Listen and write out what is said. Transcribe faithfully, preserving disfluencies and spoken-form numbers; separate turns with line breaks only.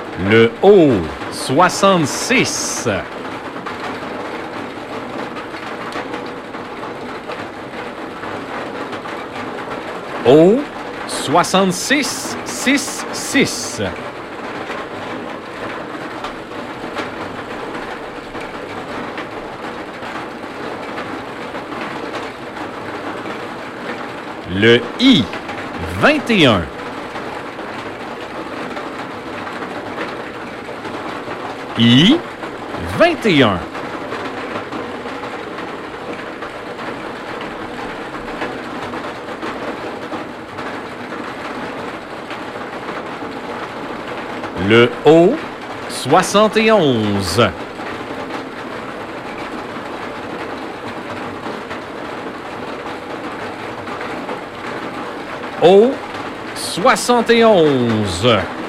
Le O, soixante-six. O, soixante-six, six, six. Le I, vingt et un. I, vingt et un. Le O, soixante et onze. O, soixante et onze.